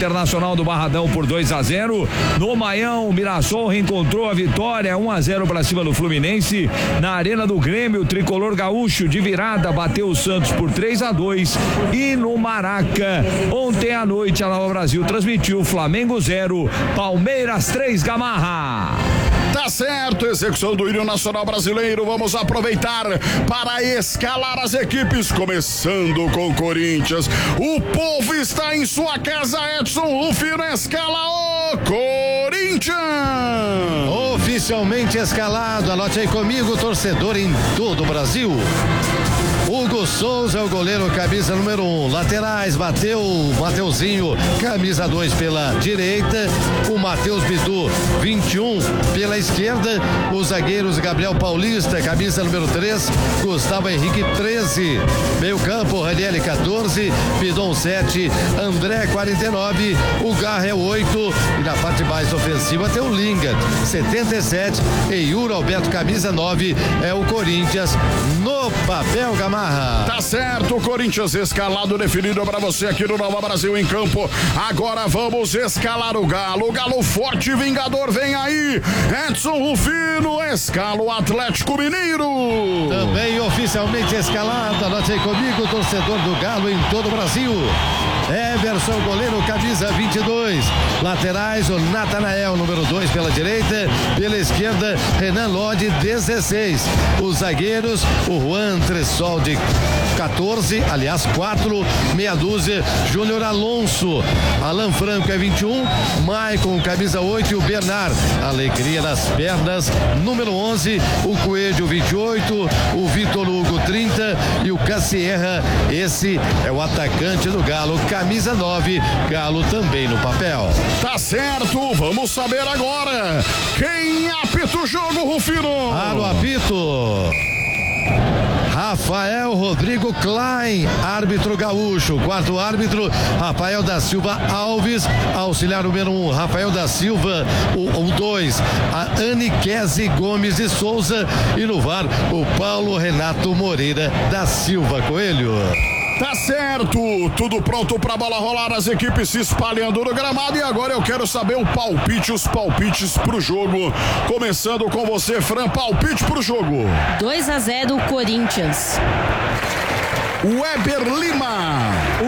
Internacional do Barradão por 2-0. No Maião, o Mirassol reencontrou a vitória 1-0 para cima do Fluminense. Na Arena do Grêmio, o tricolor gaúcho de virada bateu o Santos por 3-2. E no Maraca, ontem à noite, a Nova Brasil transmitiu Flamengo 0, Palmeiras 3, Gamarra. Tá certo, execução do hino nacional brasileiro. Vamos aproveitar para escalar as equipes, começando com o Corinthians. O povo está em sua casa. Edson Rufino escala o Corinthians. Oficialmente escalado, anote aí comigo, torcedor em todo o Brasil. Hugo Souza é o goleiro, camisa número 1. Laterais, Mateuzinho, camisa 2 pela direita. O Matheus Bidu, 21 pela esquerda. Os zagueiros, Gabriel Paulista, camisa número 3. Gustavo Henrique, 13. Meio campo, Ranieri, 14. Bidon, 7. André, 49. O Garra é o 8. E na parte mais ofensiva tem o Linga, 77. E Yuri Alberto, camisa 9. É o Corinthians no papel, Gamarra. Tá certo, o Corinthians escalado, definido pra você aqui no Nova Brasil em campo. Agora vamos escalar o Galo. O Galo forte e vingador vem aí. Edson Rufino escala o Atlético Mineiro. Também oficialmente escalado, anote aí comigo, torcedor do Galo em todo o Brasil. Everson, goleiro, camisa 22. Laterais, o Natanael, número 2 pela direita. Pela esquerda, Renan Lodi, 16. Os zagueiros, o Juan Tressol de 14, aliás 4, meia dúzia, Júnior Alonso. Alan Franco é 21, Maicon, camisa 8 e o Bernard, alegria nas pernas, número 11, o Coelho 28, o Vitor Hugo 30 e o Cassierra, esse é o atacante do Galo, camisa 9, Galo também no papel. Tá certo, vamos saber agora quem apita o jogo, Rufino. No apito, Rafael Rodrigo Klein, árbitro gaúcho. Quarto árbitro, Rafael da Silva Alves. Auxiliar número 1, Rafael da Silva. O 2, a Aniqueze Gomes de Souza. E no VAR, o Paulo Renato Moreira da Silva Coelho. Tá certo, tudo pronto pra bola rolar, as equipes se espalhando no gramado e agora eu quero saber o palpite, os palpites pro jogo. Começando com você, Fran, palpite pro jogo. 2-0 Corinthians. Weber Lima.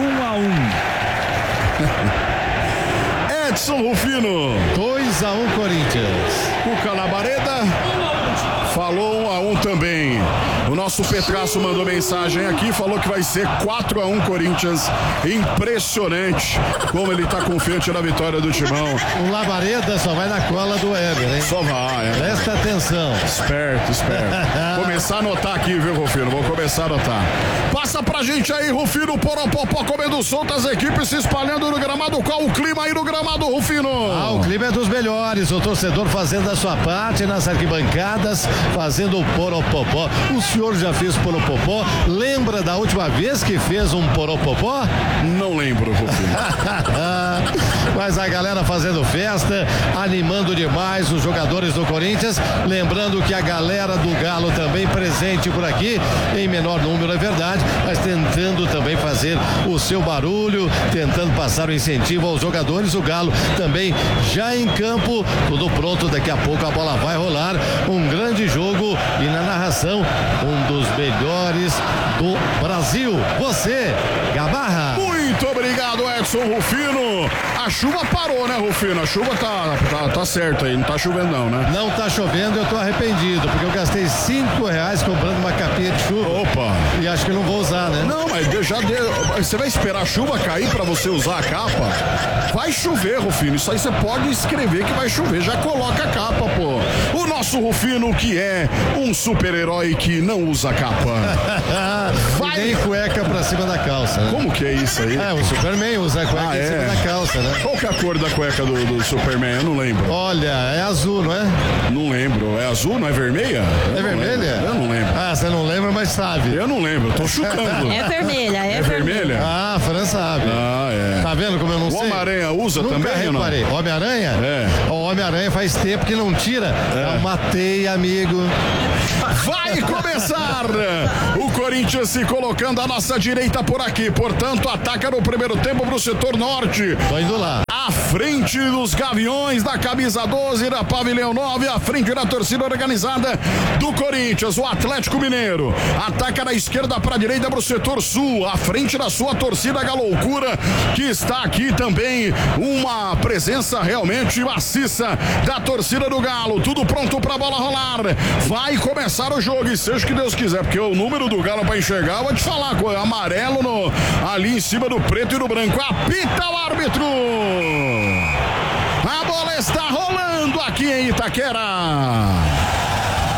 1-1. Edson Rufino. 2-1 Corinthians. Cuca Labareda. Falou 1-1 também. O nosso Petraço mandou mensagem aqui, falou que vai ser 4-1 Corinthians. Impressionante como ele tá confiante na vitória do Timão. O Labareda só vai na cola do Weber, hein? Só vai, Presta atenção. Esperto. Começar a anotar aqui, viu, Rufino? Vou começar a anotar. Passa pra gente aí, Rufino, Poropopó comendo solto, as equipes se espalhando no gramado. Qual o clima aí no gramado, Rufino? O clima é dos melhores. O torcedor fazendo a sua parte nas arquibancadas, fazendo o Poropopó. O senhor já fez Poropopó? Lembra da última vez que fez um Poropopó? Não lembro, Rufino. Mas a galera fazendo festa, animando demais os jogadores do Corinthians. Lembrando que a galera do Galo também presente por aqui, em menor número, é verdade, mas tentando também fazer o seu barulho, tentando passar o incentivo aos jogadores. O Galo também já em campo, tudo pronto, daqui a pouco a bola vai rolar. Um grande jogo e na narração, um dos melhores do Brasil. Você, Gamarra. Muito obrigado, Edson Rufino. A chuva parou, né, Rufino? A chuva tá certa aí, não tá chovendo não, né? Não tá chovendo, eu tô arrependido, porque eu gastei R$5 comprando uma capinha de chuva. Opa! E acho que não vou usar, né? Não, mas já deu. Você vai esperar a chuva cair pra você usar a capa? Vai chover, Rufino. Isso aí você pode escrever que vai chover. Já coloca a capa, pô. O nosso Rufino, que é um super-herói que não usa capa. Vai. E nem cueca pra cima da calça, né? Como que é isso aí? O Superman usa a cueca em cima da calça, né? Qual que é a cor da cueca do Superman? Eu não lembro. Olha, é azul, não é? Não lembro. É azul, não é vermelha? É vermelha? Eu não lembro. Você não lembra, mas sabe. Eu não lembro, tô chutando. É vermelha, é vermelha? A Fran sabe. É. Tá vendo como eu não sei? O Homem-Aranha usa Nunca também ou não? Homem-Aranha? É. O Homem-Aranha faz tempo que não tira. Eu matei, amigo. Vai começar o Corinthians se colocando à nossa direita por aqui. Portanto, ataca no primeiro tempo pro setor norte. Tô indo lá. à frente dos Gaviões da camisa 12 da Pavilhão 9, à frente da torcida organizada do Corinthians. O Atlético Mineiro ataca da esquerda para a direita para o setor sul, à frente da sua torcida Galoucura, que está aqui também, uma presença realmente maciça da torcida do Galo. Tudo pronto para a bola rolar. Vai começar o jogo e seja o que Deus quiser, porque o número do Galo para enxergar, eu vou te falar, com amarelo ali em cima do preto e do branco. Apita o árbitro. A bola está rolando aqui em Itaquera.